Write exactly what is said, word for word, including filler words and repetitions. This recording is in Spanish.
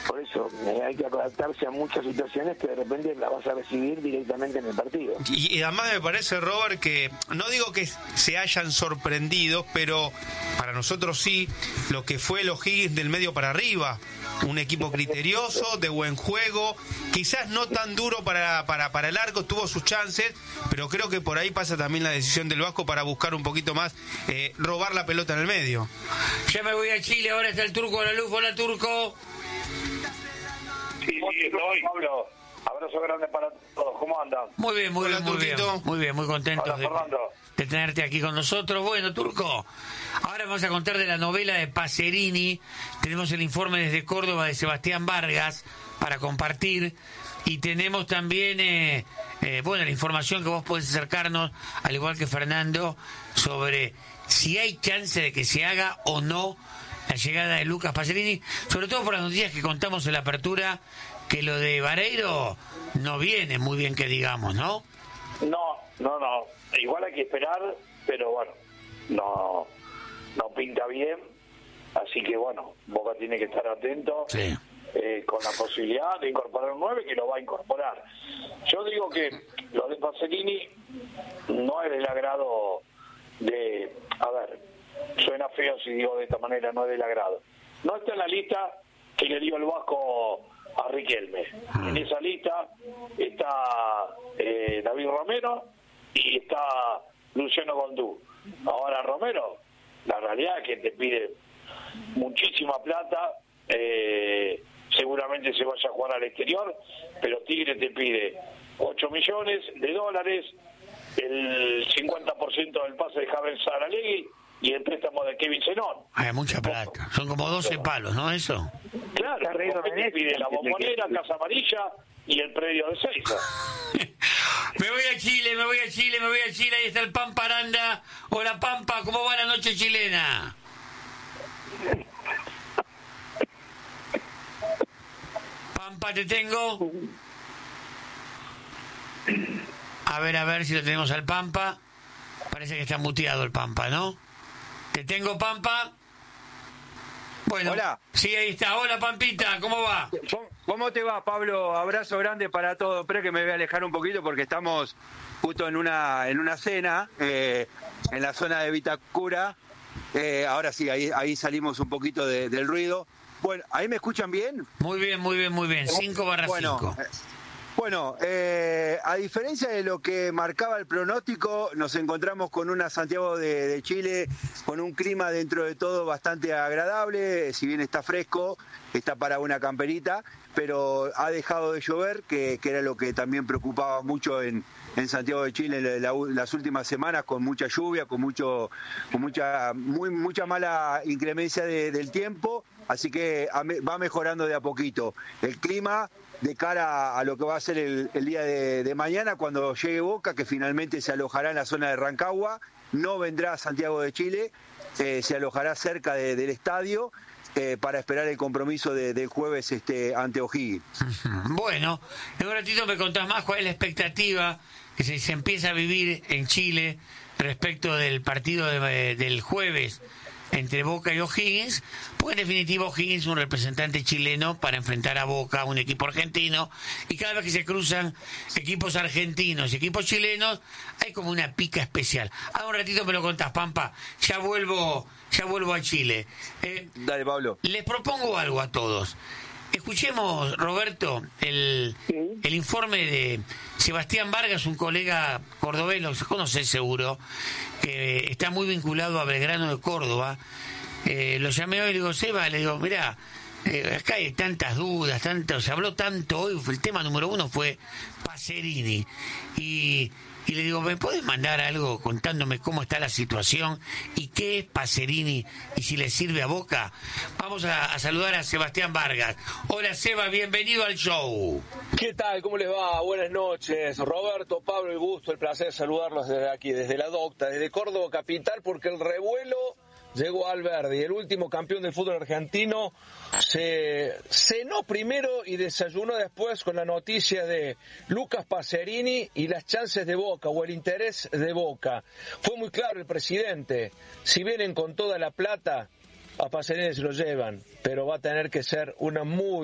Por eso eh, hay que adaptarse a muchas situaciones que de repente la vas a recibir directamente en el partido. Y, y además me parece, Robert, que no digo que se hayan sorprendido, pero para nosotros sí, lo que fue el O'Higgins del medio para arriba. Un equipo criterioso, de buen juego, quizás no tan duro para, para, para el arco, tuvo sus chances, pero creo que por ahí pasa también la decisión del Vasco para buscar un poquito más, eh, robar la pelota en el medio. Ya me voy a Chile, ahora está el Turco a la luz. Hola, Turco. Sí, sí, estoy. Pablo, abrazo grande para todos. ¿Cómo andan? Muy bien, muy Hola, bien, muy Turquito. bien. Muy bien, muy contentos Hola, de, Fernando. de tenerte aquí con nosotros. Bueno, Turco, ahora vamos a contar de la novela de Pacerini. Tenemos el informe desde Córdoba de Sebastián Vargas para compartir. Y tenemos también, eh, eh, bueno, la información que vos podés acercarnos, al igual que Fernando, sobre si hay chance de que se haga o no la llegada de Lucas Pacerini, sobre todo por las noticias que contamos en la apertura, que lo de Vareiro no viene muy bien, que digamos, ¿no? No, no, no. Igual hay que esperar, pero bueno, no, no pinta bien. Así que bueno, Boca tiene que estar atento. Sí. Eh, con la posibilidad de incorporar un nueve que lo va a incorporar. Yo digo que lo de Pacerini no es del agrado de... A ver, suena feo si digo de esta manera, no es del agrado. No está en la lista que le dio el Vasco a Riquelme. En esa lista está eh, David Romero y está Luciano Gondú. Ahora Romero, la realidad es que te pide muchísima plata, eh, seguramente se vaya a jugar al exterior, pero Tigre te pide ocho millones de dólares, el cincuenta por ciento del pase de Javier Saralegui y el préstamo de Kevin Zenón. Hay mucha plata, son como doce palos, ¿no? Eso. Claro, te pide la Bombonera, Casa Amarilla y el predio de Seiza. Me voy a Chile, me voy a Chile, me voy a Chile, ahí está el Pampa Aranda. Hola Pampa, ¿cómo va la noche chilena? Pampa, te tengo. A ver, a ver si lo tenemos al Pampa. Parece que está muteado el Pampa, ¿no? Te tengo, Pampa. Bueno, hola. Sí, ahí está. Hola, Pampita, ¿cómo va? ¿Cómo te va, Pablo? Abrazo grande para todos. Espero que me voy a alejar un poquito porque estamos justo en una en una cena eh, en la zona de Vitacura. Eh, ahora sí, ahí, ahí salimos un poquito de, del ruido. Bueno, ¿ahí me escuchan bien? Muy bien, muy bien, muy bien. cinco barra cinco. Bueno, eh, bueno eh, a diferencia de lo que marcaba el pronóstico, nos encontramos con una Santiago de, de Chile con un clima dentro de todo bastante agradable, si bien está fresco, está para una camperita, pero ha dejado de llover, que, que era lo que también preocupaba mucho en, en Santiago de Chile en la, la, las últimas semanas, con mucha lluvia, con mucho, con mucha, muy, mucha mala inclemencia de, del tiempo, así que va mejorando de a poquito el clima de cara a lo que va a ser el, el día de, de mañana, cuando llegue Boca, que finalmente se alojará en la zona de Rancagua, no vendrá a Santiago de Chile, eh, se alojará cerca de, del estadio, Eh, para esperar el compromiso de, del jueves este, ante O'Higgins. Bueno, en un ratito me contás más cuál es la expectativa que se, se empieza a vivir en Chile respecto del partido de, del jueves entre Boca y O'Higgins, pues en definitiva O'Higgins es un representante chileno para enfrentar a Boca, un equipo argentino, y cada vez que se cruzan equipos argentinos y equipos chilenos, hay como una pica especial. Ahora un ratito me lo contás, Pampa, ya vuelvo, ya vuelvo a Chile. Eh, Dale, Pablo. Les propongo algo a todos. Escuchemos, Roberto, el, Sí. el informe de Sebastián Vargas, un colega cordobés, lo conoce seguro, que está muy vinculado a Belgrano de Córdoba. Eh, lo llamé hoy y le digo, Seba, le digo, mirá, eh, acá hay tantas dudas, tanto, se habló tanto hoy, el tema número uno fue Pacerini. Y... Y le digo, ¿me puedes mandar algo contándome cómo está la situación y qué es Pacerini y si le sirve a Boca? Vamos a, a saludar a Sebastián Vargas. Hola, Seba, bienvenido al show. ¿Qué tal? ¿Cómo les va? Buenas noches. Roberto, Pablo, el gusto, el placer de saludarlos desde aquí, desde la Docta, desde Córdoba capital, porque el revuelo llegó al verde y el último campeón del fútbol argentino se cenó primero y desayunó después con la noticia de Lucas Pacerini y las chances de Boca o el interés de Boca. Fue muy claro el presidente, si vienen con toda la plata, a Pacerini se lo llevan, pero va a tener que ser una muy